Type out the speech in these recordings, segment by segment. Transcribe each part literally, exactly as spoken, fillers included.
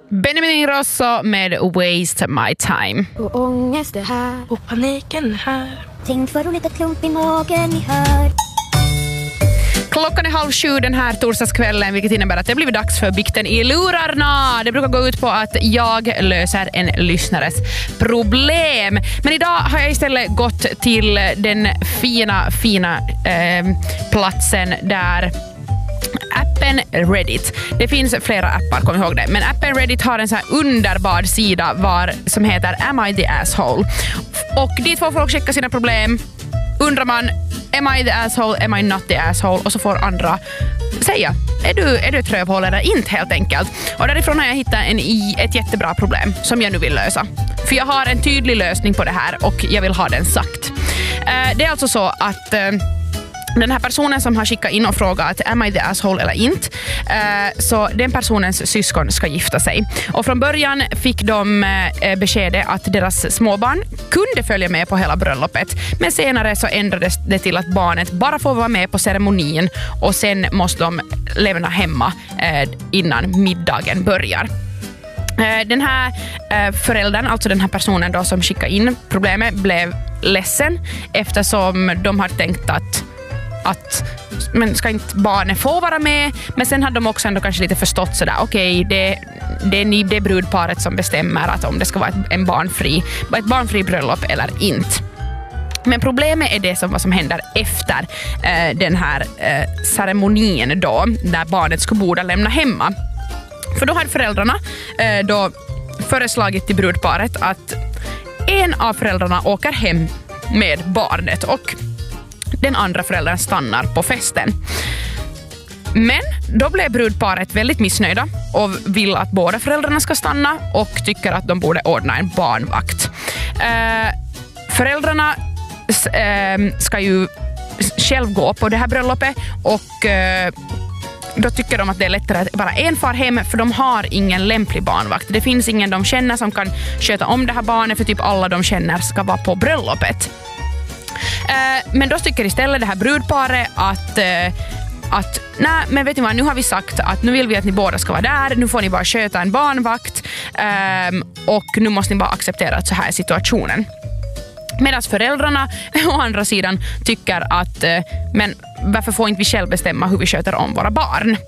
Benjamin Ingrosso med Waste My Time. Och ångest är här. Och paniken är här. Tänk vad roligt att klump i magen ni hör. Klockan är halv sju den här torsdagskvällen, vilket innebär att det blir dags för bikten i lurarna. Det brukar gå ut på att jag löser en lyssnares problem. Men idag har jag istället gått till den fina, fina eh, platsen där appen Reddit. Det finns flera appar, kom ihåg det. Men appen Reddit har en så här underbar sida var, som heter Am I the Asshole? Och dit får folk skicka sina problem. Undrar man, am I the asshole, am I not the asshole? Och så får andra säga, är du, är du ett rövhål eller inte helt enkelt? Och därifrån har jag hittat en, ett jättebra problem som jag nu vill lösa. För jag har en tydlig lösning på det här och jag vill ha den sagt. Det är alltså så att den här personen som har skickat in och frågat am I the asshole eller inte, så den personens syskon ska gifta sig. Och från början fick de beskedet att deras småbarn kunde följa med på hela bröllopet. Men senare så ändrades det till att barnet bara får vara med på ceremonin och sen måste de lämna hemma innan middagen börjar. Den här föräldern, alltså den här personen då som skickade in problemet, blev ledsen eftersom de har tänkt att att men ska inte barnet få vara med, men sen hade de också ändå kanske lite förstått sådär, okej, okay, det, det är ni, det är brudparet som bestämmer att om det ska vara ett, en barnfri, ett barnfri bröllop eller inte. Men problemet är det som, vad som händer efter eh, den här eh, ceremonin då, där barnet ska borde lämna hemma. För då har föräldrarna eh, då föreslagit till brudparet att en av föräldrarna åker hem med barnet och den andra föräldern stannar på festen. Men då blev brudparet väldigt missnöjda och vill att båda föräldrarna ska stanna och tycker att de borde ordna en barnvakt. Eh, föräldrarna eh, ska ju själv gå på det här bröllopet och eh, då tycker de att det är lättare att bara en far hem, för de har ingen lämplig barnvakt. Det finns ingen de känner som kan sköta om det här barnet, för typ alla de känner ska vara på bröllopet. Men då tycker istället det här brudparet att, att nej, men vet ni vad, nu har vi sagt att nu vill vi att ni båda ska vara där, nu får ni bara sköta en barnvakt och nu måste ni bara acceptera att så här är situationen. Medan föräldrarna å andra sidan tycker att men varför får inte vi själv bestämma hur vi sköter om våra barn?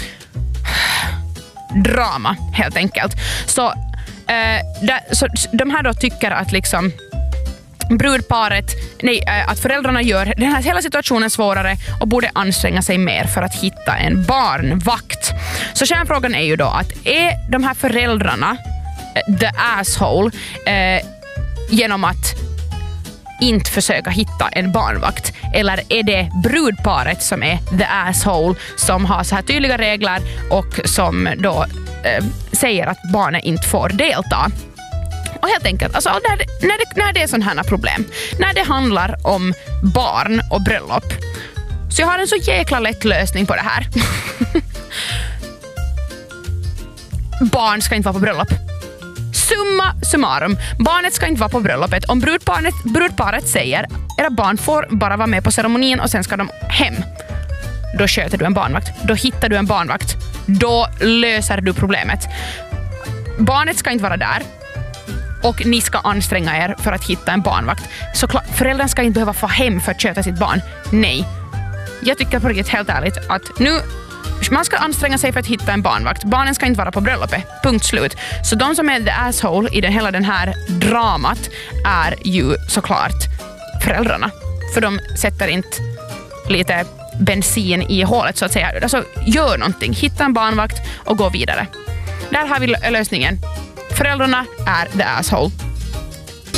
Drama helt enkelt. Så, där, så de här då tycker att liksom brudparet, nej, att föräldrarna gör den här hela situationen svårare och borde anstränga sig mer för att hitta en barnvakt. Så kärnfrågan är ju då att är de här föräldrarna the asshole eh, genom att inte försöka hitta en barnvakt, eller är det brudparet som är the asshole som har så här tydliga regler och som då eh, säger att barnen inte får delta? Och helt enkelt, alltså när det, när det, när det är sådana här problem, när det handlar om barn och bröllop, så jag har en så jäkla lätt lösning på det här. Barn ska inte vara på bröllop. Summa summarum, barnet ska inte vara på bröllopet. Om brudparet, brudparet säger era barn får bara vara med på ceremonin och sen ska de hem, då sköter du en barnvakt. Då hittar du en barnvakt. Då löser du problemet. Barnet ska inte vara där och ni ska anstränga er för att hitta en barnvakt. Så klart, föräldern ska inte behöva få hem för att sköta sitt barn. Nej. Jag tycker på riktigt helt ärligt att nu man ska anstränga sig för att hitta en barnvakt. Barnen ska inte vara på bröllopet. Punkt slut. Så de som är the asshole i den, hela den här dramat är ju såklart föräldrarna. För de sätter inte lite bensin i hålet så att säga. Alltså gör någonting. Hitta en barnvakt och gå vidare. Där har vi lösningen. Föräldrarna är the asshole.